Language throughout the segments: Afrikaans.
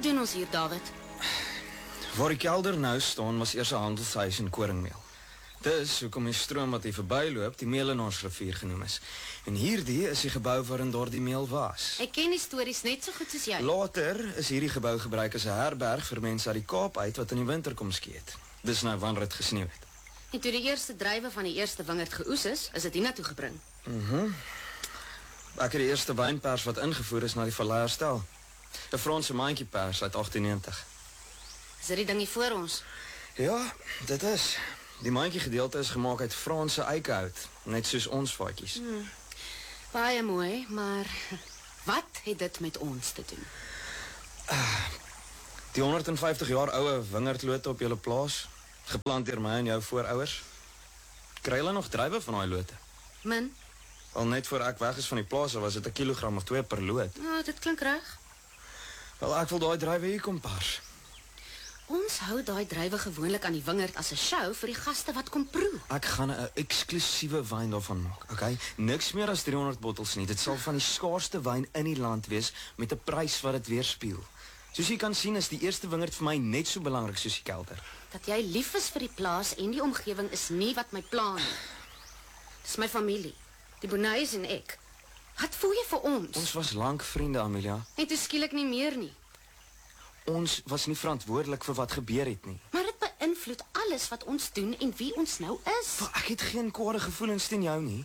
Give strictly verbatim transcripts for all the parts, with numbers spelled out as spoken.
Wat doen ons hier, David? Waar die kelder nou staan, was eers 'n handelshuis en koringmeel. Dis hoekom die stroom wat hier verbyloop, die Meelenoonsrivier genoem is. En hierdie is die gebou waarin daar die meel was. Ek ken die stories net so goed soos jy. Later is hierdie gebou gebruik as 'n herberg vir mense uit die Kaap uit wat in die winter kom skiet. Dis nou wanneer dit gesneeu het. En toe die eerste druiwe van die eerste wingerd geoes is, is dit hiernatoe gebring. Mhm. Ek het die eerste wynpers wat ingevoer is na die Vallei herstel. 'n Franse mandjiepers uit agtien negentig. Is dit die ding hier voor ons? Ja, dit is. Die mandjie gedeelte is gemaak uit Franse eikehout, net soos ons vaatjies. Hmm. Baie mooi, maar wat het dit met ons te doen? Uh, die honderd en vyftig jaar oude wingerdlote op julle plaas, geplant deur my en jou voorouers. Kry hulle nog druiwe van daai lote? Min? Al net voor ek weg is van die plaas, was dit 'n kilogram of twee per loot. Nou, dit klink reg. Wel, ek wil daai druiwe hier kom pars. Ons hou daai druiwe gewoonlik aan die wingerd as 'n show vir die gaste wat kom proe. Ek gaan 'n eksklusiewe wyn daarvan maak, okay? Niks meer as driehonderd bottels nie. Dit sal van die skaarsste wyn in die land wees met 'n prys wat dit weerspieël. Soos jy kan sien is die eerste wingerd vir my net so belangrik soos die kelder. Dat jy lief is vir die plaas en die omgewing is nie wat my plan nie. Dis my familie, die Bonays en ek. Wat voel jy vir ons? Ons was lank vriende, Amelia. En toe skielik nie meer nie. Ons was nie verantwoordelik vir wat gebeur het nie. Maar dit beïnvloed alles wat ons doen en wie ons nou is. Wel, ek het geen kwade gevoelens teen jou nie.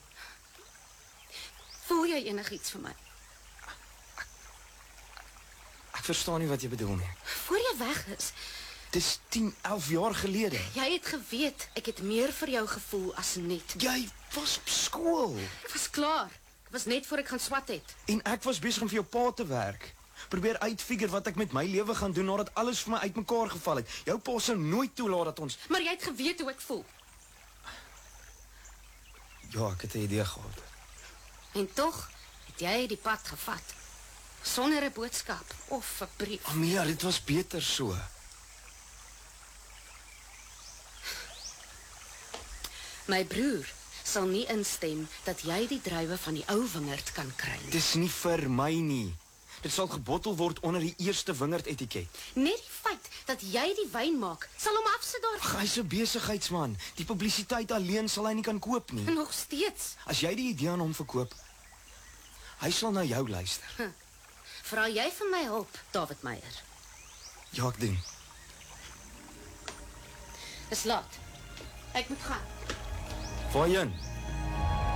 Voel jy enigiets vir my? Ek, ek verstaan nie wat jy bedoel nie. Voor jy weg is. Dis tien, elf jaar gelede. Jy het geweet, ek het meer vir jou gevoel as net. Jy was op skool. Ek was klaar. Ek was net voor ek gaan swat het. En ek was besig om vir jou pa te werk. Probeer uitfigure wat ek met my lewe gaan doen nadat alles vir my uitmekaar geval het. Jou pa sou nooit toelaat dat ons... Maar jy het geweet hoe ek voel. Ja, ek het 'n idee gehad. En tog het jy die pad gevat. Sonder 'n boodskap of 'n brief. Amelia, dit was beter so. My broer sal nie instem dat jy die druiwe van die ou wingerd kan kry nie. Dis nie vir my nie. Dit sal gebottel word onder die eerste wingerd etiket. Net die feit dat jy die wyn maak, sal hom afsit daar. Ag, hy's 'n besigheidsman. Die publisiteit alleen sal hy nie kan koop nie. Nog steeds. As jy die idee aan hom verkoop, hy sal na jou luister. Huh. Vra jy vir my hulp, David Meyer? Ja, ek doen. Dis laat. Ek moet gaan. Waarheen?